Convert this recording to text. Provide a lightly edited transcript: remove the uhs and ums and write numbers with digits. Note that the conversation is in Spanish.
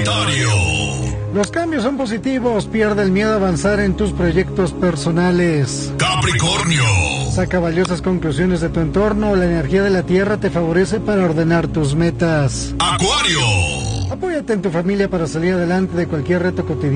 Sagitario. Los cambios son positivos, pierde el miedo a avanzar en tus proyectos personales. Capricornio. Saca valiosas conclusiones de tu entorno, la energía de la tierra te favorece para ordenar tus metas. Acuario. Apóyate en tu familia para salir adelante de cualquier reto cotidiano.